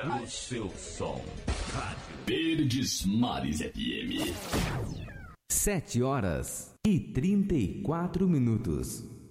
O seu som. Rádio Verdes Mares FM. 7 horas e 34 minutos.